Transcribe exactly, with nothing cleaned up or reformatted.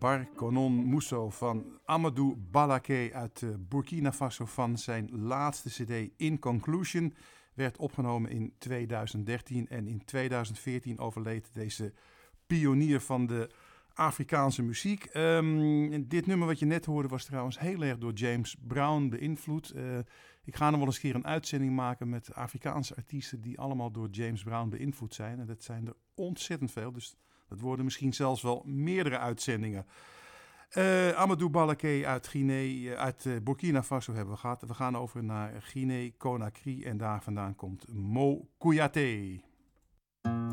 Bar Konon Mousso van Amadou Balaké uit uh, Burkina Faso van zijn laatste cd In Conclusion werd opgenomen in tweeduizend dertien en in tweeduizend veertien overleed deze pionier van de Afrikaanse muziek. Um, dit nummer wat je net hoorde was trouwens heel erg door James Brown beïnvloed. Uh, ik ga nog wel eens een keer een uitzending maken met Afrikaanse artiesten die allemaal door James Brown beïnvloed zijn. En dat zijn er ontzettend veel, dus dat worden misschien zelfs wel meerdere uitzendingen. Uh, Amadou Balaké uit, Guinea, uh, uit uh, Burkina Faso hebben we gehad. We gaan over naar Guinea-Conakry en daar vandaan komt Mo Kouyaté.